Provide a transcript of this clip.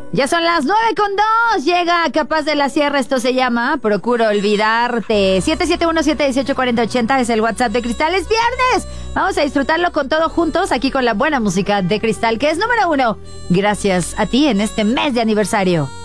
Ya son las 9:02. Llega Capaz de la Sierra. Esto se llama Procuro Olvidarte. 771-718-4080 es el WhatsApp de Cristal. Es viernes. Vamos a disfrutarlo con todos juntos aquí con la buena música de Cristal, que es número 1. Gracias a ti en este mes de aniversario.